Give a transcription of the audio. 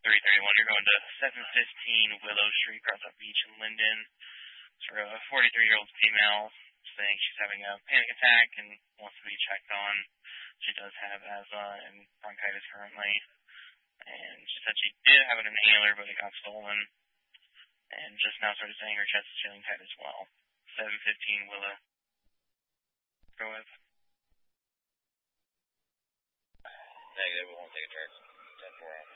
331, you're going to 715 Willow Street, Crossout Beach in Linden. Sort of a 43-year-old female saying she's having a panic attack and wants to be checked on. She does have asthma and bronchitis currently. And she said she did have an inhaler, but it got stolen. And just now started saying her chest is feeling tight as well. 715 Willow. Go ahead. Negative, we won't take a check. 10-4.